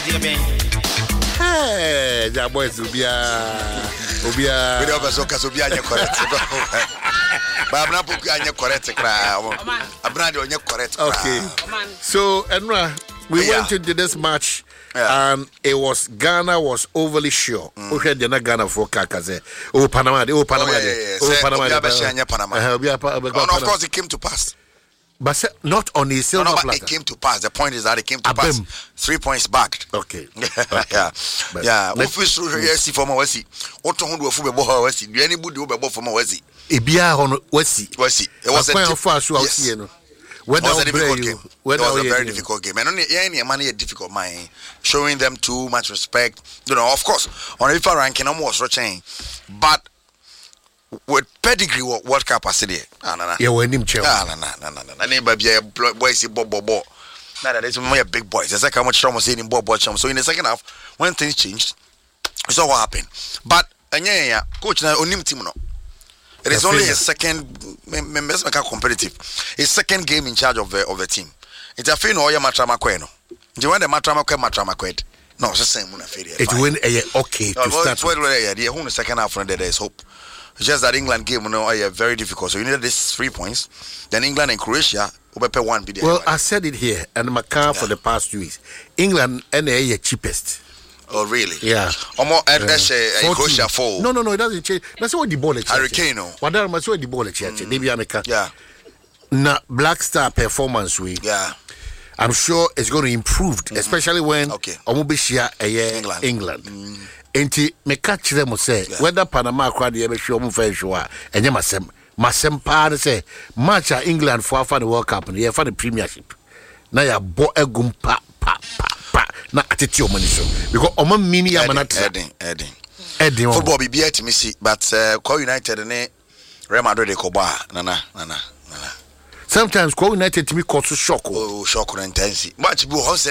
Hey, that boy is Ubia. We don't have a Sobia correct. But I'm not correct. I'm not correct. Okay. So, Enra, we went into this match. And it was Ghana was overly sure. Okay, they're not Ghana for Kakaze. Oh, Panama. Oh, Panama. Oh, Panama. Of course, it came to pass. But not on the silver platter. It came to pass. The point is that it came to pass. 3 points back. Okay. Yeah. If we see for my Wesi, what to do for my Wesi? Do anybody do for my Wesi? Ibia on Wesi. It was a difficult game. It was a very difficult game. And only any money a difficult mind, showing them too much respect. You know, of course, on a FIFA ranking, almost rushing, but with pedigree, World Cup was there. Yeah, when him chill. No. Boys, Bobo. Now that is more big boys. The second much trauma saying in Bobo. So in the second half, when things changed, we saw what happened. But coach na onim team no. It is only his second competitive. His second game in charge of the team. It's a fin or ya matrama no. Do you want the matrama qued? No, it's the same one. It win okay to start. The second half there is hope. It's just that England game very difficult. So you needed this 3 points. Then England and Croatia will pay 1 billion. Well, I said it here and Macau for the past 2 weeks. England and the cheapest. Oh really? Yeah. Croatia 4. No, it doesn't change. That's what the ball is. Hurricane. What are the ball is? Maybe America. Yeah. Now Black Star performance we. Yeah. I'm sure it's going to improve, especially when Omubishia England. Enti me catch them say whether Panama crowd the be show mfa show a enye masem pa say match England for the World Cup and for the Premiership na ya bo egum pa na atete o mani so because o man mini ya manata Edding football be to me see but Call United ne Real Madrid they ko ba nana sometimes Call United to me cause shock shock intense match be ho say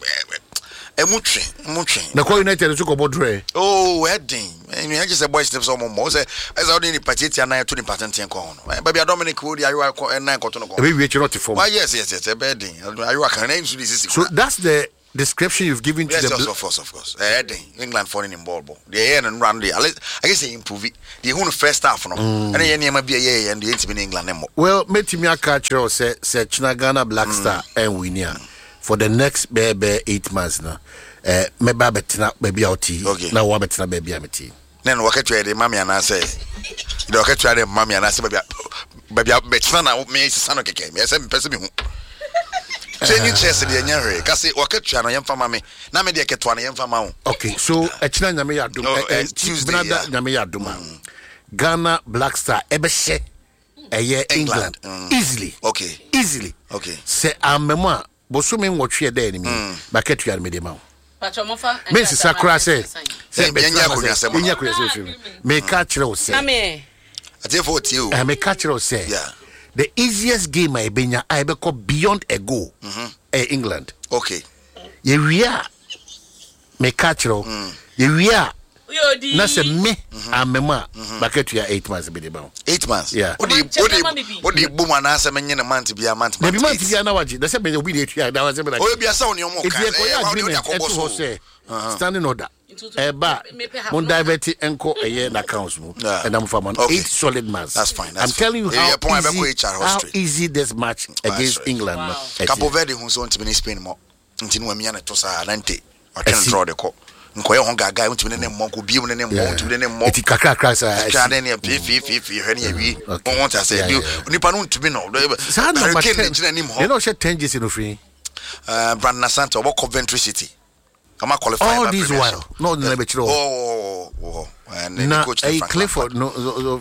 Emutre. Na Call United to go bodre. Oh, Edding. And you just a boy steps on more. Say, as I didn't party and I to the patent and corn. Baby, Dominic Woody, are you and 9 cotton? Maybe we not for. Why, yes, a bedding. Are you a name to this? So that's the description you've given to them. Of course. Edding, England falling in ball. The air and run the. I guess they improve it. The whole first half, no. And then might be a year and the 8 in England. Well, Metimia Catcher said Ghana Black Star and Winia. For the next 8 months now, me babetina baby outi. Now wa betina baby ameti. Then wakati the mami anase. The wakati the mami anase baby betina na me sisano keke. Me say me pese me hu. Change chest the nyare. Kasi wakati no yemfa mami. Na me de keto na yemfa ma hu. Okay, so echina nyame ya dum. Tuesday nyame ya dum. Ghana Black Star ebehye England easily. Okay. Easily. Okay. Say amema Bosumi nwotwe dey ni market you me dey ma. Me Sakura say enya kunya me catch you say. Na me. Ate for you. Me catch you say. Yeah. The easiest game I benya I be call beyond a goal. England. Okay. Ye wia me catch you. Ye wia na se me amema market you 8 months be dey ma. 8 months. Yeah. What the boom and answer me nyene month be a month. Maybe month be na waji. That's be obi dey twa that was be like. Oh be asa on your mo kan. If you standing order. Eba mon divert enko na accounts mo and I'm from 8 solid months. That's fine. I'm telling you how easy this match against England. Wow. Capo Verde who's on to Spain mo. Ntinu wa miana to sa 90. I can draw the call. Nkoye honga guy unto ne monko bi ne mo to ne mo eti kakra sa ne ne fi hwe ne wi want to say you nipa no ntumi no you know she 10 years in free Brandon Asante obo Coventry City come qualify all this while no na be chiro and na coach Clifford no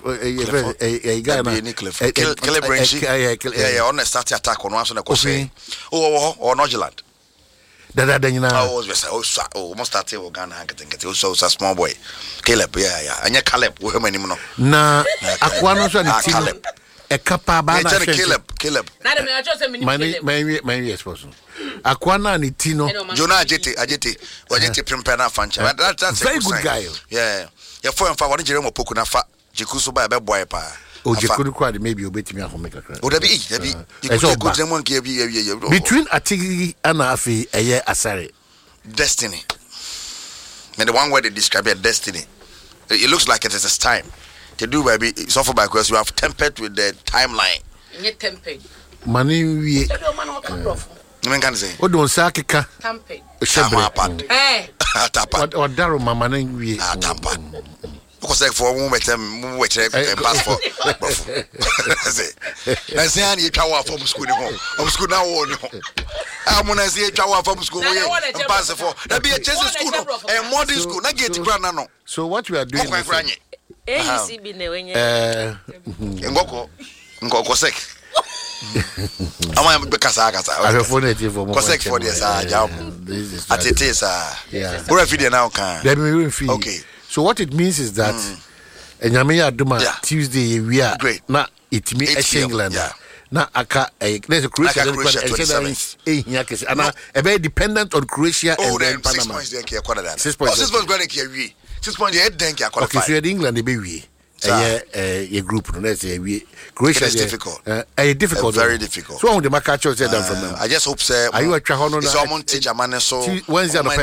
a guy na Clifford yeah on the start attack on one so na ko say oh Norgeland that you know almost started with Ghana get also a small boy Caleb yeah anya Caleb we him anymore na akwa no so the team e kapa ba na Caleb na dem na just say my response akwa na ni tino Jonah Ajete prepare na fancha that's very good guy yeah for him for one jere mo poku na fa jikuso ba be boy pa Ojekuru kwade maybe obetimi ahome kakra. O da be between Atigi and Afi eye Asare. destiny. And the one word they describe it, destiny. It looks like it is time. To do baby, it's offered by because you have tempered with the timeline. You tempered. Money we. You can say. What don't say kika? Tempered. What or daru mama na we. Tampered. Because like for one passport. I say I need power from school from school now on. I'm gonna say power from school and pass for. That be a chess school and modern school. Not get grana no. So what we are doing? ACB ne Ngoko sek. Ama bekasa kasa. I have phone it for more. Kosek for this job. Atete sa. Yeah. Where video now can. Okay. So what it means is that Enyame Aduma Tuesday we are na it me England. Na aka there's a Croatia and a very dependent on Croatia and then Panama. 6 points. 6 points going to 6 points you then can qualify. Okay, so England they be we. A group no let's say we Croatia is difficult. Difficult. Very difficult. So on the market said them from them. I just hope say are you a trahono na someone teach a man so Wednesday no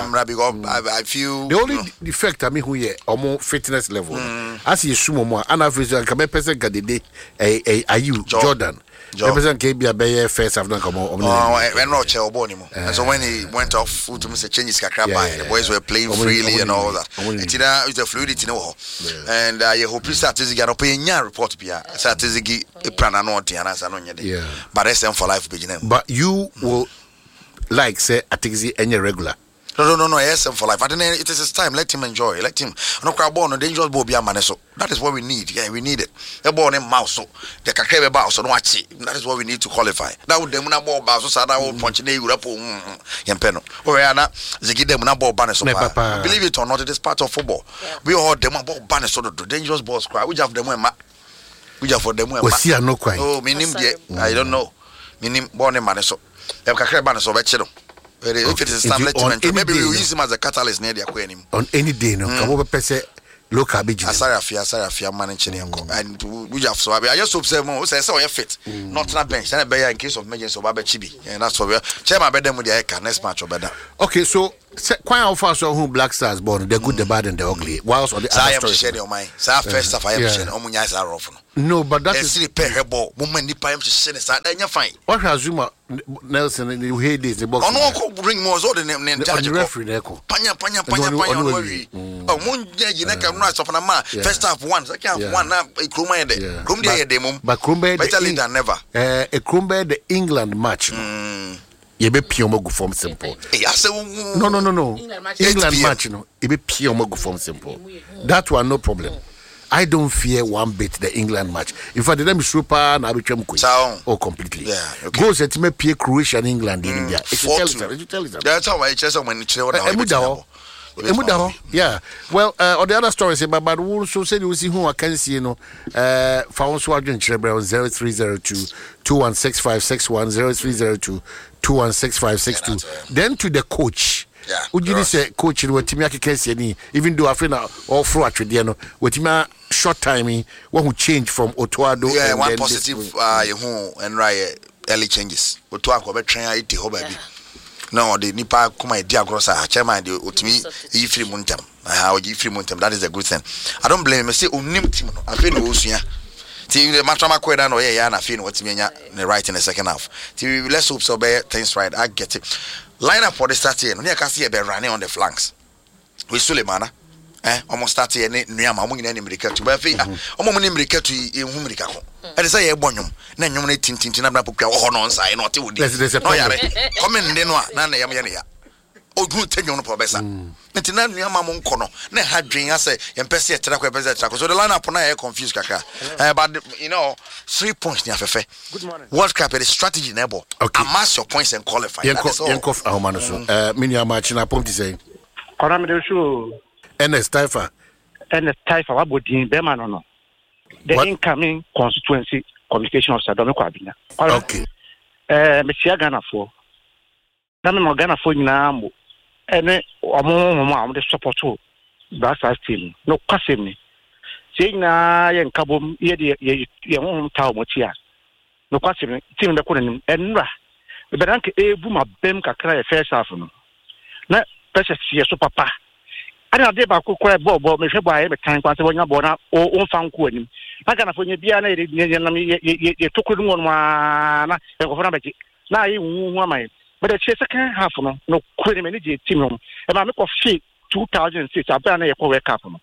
I feel the only defect I mean who here omo fitness level as you sumo mo ana african can be person gadede are you Jordan represent KB be first half na come on when no che oboni mo and so when he went off to me say changes kakra by the boys were playing freely and all that it is the fluidity no and I hope you start to get up in your report bia start to gi plan no tia na no nyede but SM for life begin but you will like say atixi any regular. No, SM for life. I don't know, it is his time. Let him enjoy. Let him. No crowd born, no dangerous ball be a man. So that is what we need. Yeah, we need it. The ball in mouse. So the kakebe bounce. So no watch. That is what we need to qualify. That would them ball bounce. So that would punch in the Europe. Yempeno. Oh yeah, na zigi them na ball banner. So believe it or not, it is part of football. We all them ball banner. So the dangerous balls cry. We have them when we have for them when. We see no cry. Oh, minim I don't know. Minim born in man. So the kakebe banner. So betcha. If it is time, let him enjoy. Maybe we will use him as a catalyst near the aquarium. On any day, no. Come over, pese local big. Asarafia managing and we have so. I just hope say more. Say so you fit. Not on a bench. Then be in case of emergency or Babe Chibi. And that's what we are. Chairman bedem with the Eka next match or better. Okay, so quite how far so who Black Stars born the good, the bad, and the ugly. Whilst on the other story. Share your mind. Say first stuff I am sharing. Omunya is rough. No, but that is the pair ball. Woman, the payam to share this. Then you fine. What has Zuma Nelson in the Hades the box? Oh no, bring more so than the referee. Panya. Oh, moon, you know, can rise off on a man. First half once, I can't one up a Krumba de Krumba de Mum. But Krumba better late than never. A Krumba the England match. You be Piomo go form simple. No. England match, no. You be Piomo go form simple. That one, no problem. I don't fear one bit the England match. In fact, the name is super and I will completely. Yeah, okay. Go set me Pierre Croatia and England in India. You tell it. That's how I just when yeah. Well, on the other story, say, but also said you see who I can see, found Swadron Chebra 0302 216561 0302 Then to the coach. Yeah. Would you say coach with Timaki Kessiani, even though I feel all through at Tridiano, with him short timing, one who changed from Otoado. Yeah, one positive and right early changes. Otoako be train it baby. No, the Nipa Kuma Diagrosa, chairman, the Utimi, free Muntam. How you free Muntam, that is a good thing. I don't blame him. Say, Unim, I feel Usia. Till the Matrama Quedan or Yana, I feel what's in the right in the second half. Till let's hope so, things right. I get it. Line up for the start here. I can see a bear running on the flanks. With Sulemana, almost start here. Niama, Mung in any medical to Buffy, Omon in medical to Humricaco. And say a bonum, then you need Tintin or on side, not to there's a comment, then one, Nana Yamania. Oh, good thing on the professor. Ntina Niama Moncono, then had drink, I say, and Pessia Traco. So the line up on I confused Kaka. But 3 points near Fefe. Good morning. World Cup is strategy, Nebo. Okay. Amass your points and qualify. Yankov Ahmanaso. Minia Marchina Ponti say. Coramidoshu. Ernest Taifa. What would you be man or no? The incoming constituency communication of Sadome Kwabina. Okay. Monsieur Ghana for. Namin Ghana for Nambo. And the support to Brasa team. No Cassini. Saying na yen kabum ye home town motia. No Cassini, team the Kunin and Ra. The Berank Ebuma Bem Kakra first half. na pressure sie so papa ana de ba ko kwa bobo me hwe bo aye me kan kwa se wonya bo na o mfa nko anim na kana fo nya bia na ye tokuru no na e ko fona beji na ayi wu amai but the second half no kwere me ni je team no e ba me ko fi 2006 abia na ye ko world cup no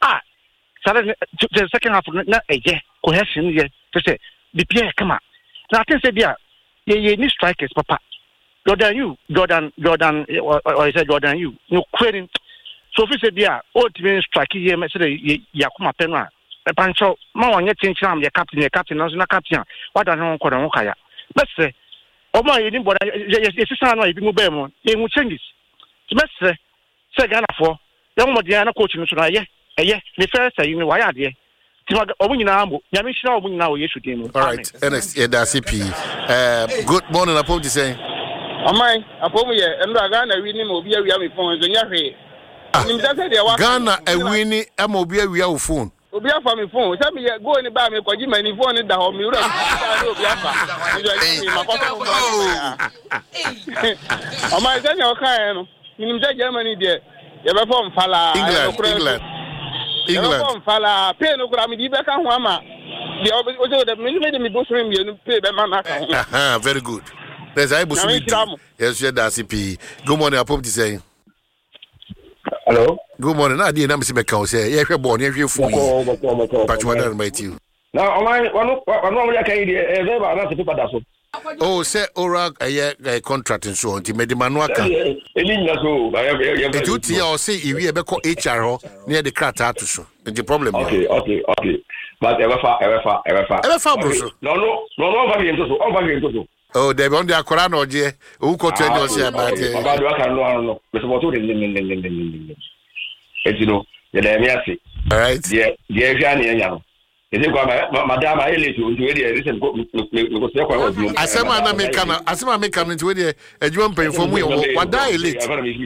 the second half na eye cohesion ye to say the player come out na think say bia ye ni strikers papa Jordan you or is Jordan you no kwere so fi say bia o team strike ye me say yakuma penwa e pancho ma wonye chincham ye captain na captain what dan ho ko kaya but say Oma ye ni boda ye sisa no ibi mu be mu ye mu changes semestre se Ghana for ye mo dia na coach no so na ye me first say you why ade ti omu nyina ambo nya me hira omu nyina o yesu din mu all right NX ye da CP good morning upon to say amai apomu ye endo Ghana wi ni mo bi awia me phone so nya hwe ni mza de wa Ghana awi ni ama obi awia wo phone obi afa me phone say me go ni ba me kwaji mani phone da ho me ura obi afa ama ze nya okan no nim ze Germany de ye be form fala England form fala pe no kura me di be ka ho ama de o de me bo swim ye no pe be ma na ka very good there's I bo swim yes you da CP good morning apop to say hello. Good morning. I didn't see my cow say, yeah, you're born, you're full. But you are not you. Now, one can ever oh, say, Ora, a contract and so on. To make the manuaka. The duty or say, if you ever call HR near the crata to show. The problem. Okay. But ever far. No. Oh, they on the Akorano, dear. Who could tell us about it? No. You know, the Damiasi. All right. Yeah, Jani. Is it Madame? I let you into it. As I make come into it, and you won't pay for me. What die late?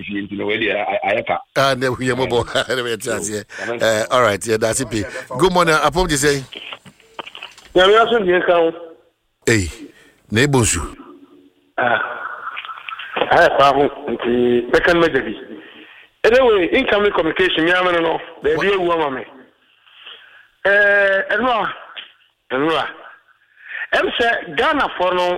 And then we are mobile. All right, yeah, that's it. Good morning. I probably say, hey, neighbors. I found the second major. Anyway, incoming communication, me amano no, baby you want me. Enwa. Em say Ghana for no